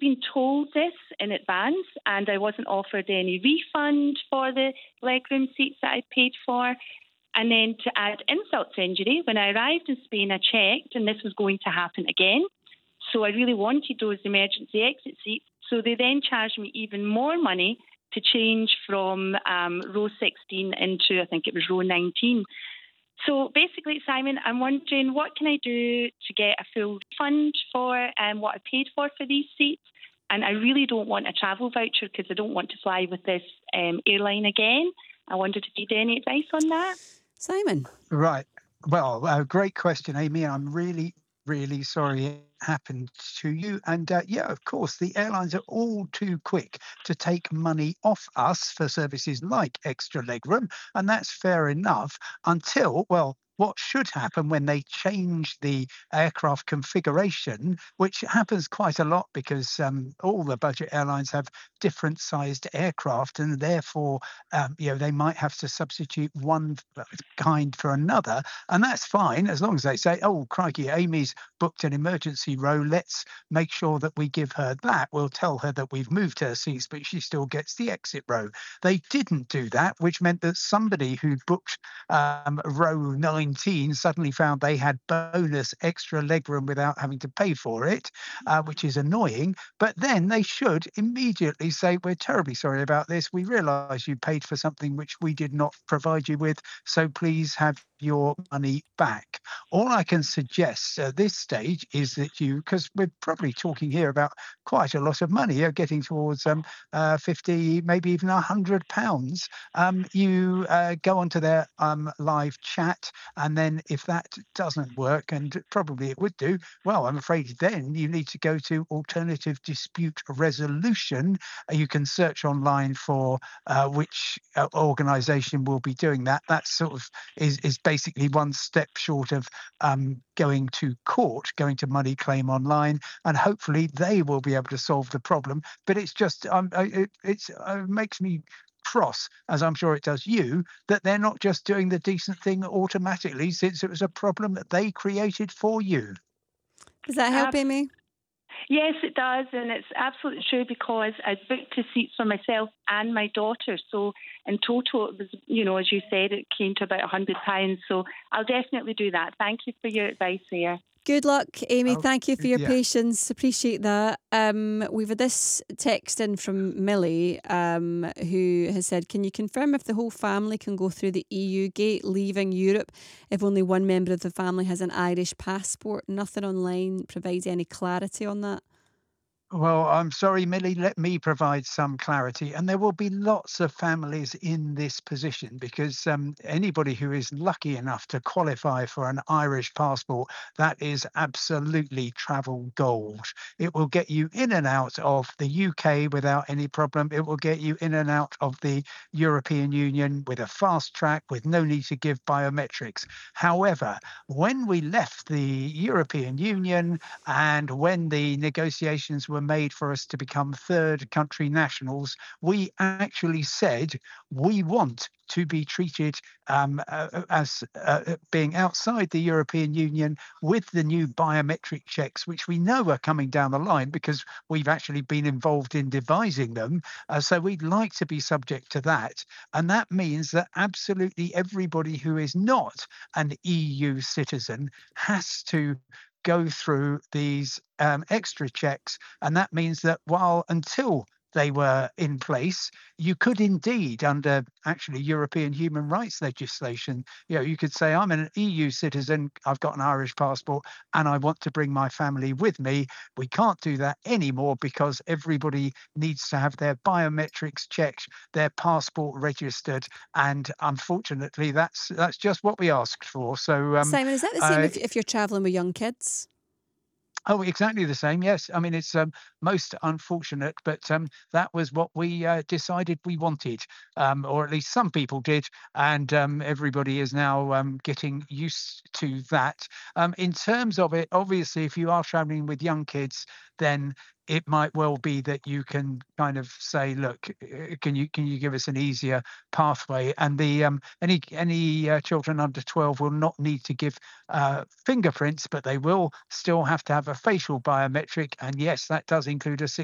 been told this in advance, and I wasn't offered any refund for the legroom seats that I paid for. And then to add insult to injury, when I arrived in Spain, I checked, and this was going to happen again. So I really wanted those emergency exit seats. So they then charged me even more money to change from row 16 into, I think it was row 19. So basically, Simon, I'm wondering what can I do to get a full refund for what I paid for these seats? And I really don't want a travel voucher because I don't want to fly with this airline again. I wondered if you had any advice on that. Simon. Right. Well, great question, Amy. I'm really, really sorry it happened to you. And yeah, of course, the airlines are all too quick to take money off us for services like extra legroom. And that's fair enough until, well, what should happen when they change the aircraft configuration, which happens quite a lot because all the budget airlines have different sized aircraft, and therefore, they might have to substitute one kind for another. And that's fine as long as they say, oh, crikey, Amy's booked an emergency row. Let's make sure that we give her that. We'll tell her that we've moved her seats, but she still gets the exit row. They didn't do that, which meant that somebody who booked row 19 suddenly found they had bonus extra legroom without having to pay for it, which is annoying. But then they should immediately say, we're terribly sorry about this. We realise you paid for something which we did not provide you with, so please have your money back. All I can suggest at this stage is that you, because we're probably talking here about quite a lot of money, you're getting towards 50, maybe even £100. You go onto their live chat, and then if that doesn't work, and probably it would do, well, I'm afraid then you need to go to alternative dispute resolution. You can search online for which organisation will be doing that. That sort of is basically one step short of going to court, going to Money Claim Online, and hopefully they will be able to solve the problem. But it's just it makes me cross, as I'm sure it does you, that they're not just doing the decent thing automatically, since it was a problem that they created for you. Does that help, Amy? Yes, it does, and it's absolutely true because I booked two seats for myself and my daughter. So in total, it was, as you said, it came to about £100. So I'll definitely do that. Thank you for your advice there. Good luck, Amy. Thank you for your patience. Appreciate that. We've had this text in from Millie, who has said, can you confirm if the whole family can go through the EU gate leaving Europe if only one member of the family has an Irish passport? Nothing online provides any clarity on that. Well, I'm sorry, Millie, let me provide some clarity. And there will be lots of families in this position because anybody who is lucky enough to qualify for an Irish passport, that is absolutely travel gold. It will get you in and out of the UK without any problem. It will get you in and out of the European Union with a fast track with no need to give biometrics. However, when we left the European Union and when the negotiations were made for us to become third country nationals, we actually said we want to be treated as being outside the European Union with the new biometric checks, which we know are coming down the line because we've actually been involved in devising them. So we'd like to be subject to that. And that means that absolutely everybody who is not an EU citizen has to go through these extra checks. And that means that until they were in place, you could indeed, under actually European human rights legislation, you could say, I'm an EU citizen, I've got an Irish passport, and I want to bring my family with me. We can't do that anymore because everybody needs to have their biometrics checked, their passport registered, and unfortunately, that's just what we asked for. So, Simon, is that the same if you're travelling with young kids? Oh, exactly the same. Yes. I mean, it's most unfortunate, but that was what we decided we wanted, or at least some people did. And everybody is now getting used to that. In terms of it, obviously, if you are traveling with young kids, then it might well be that you can kind of say, look, can you give us an easier pathway? And the any children under 12 will not need to give fingerprints, but they will still have to have a facial biometric. And yes, that does include a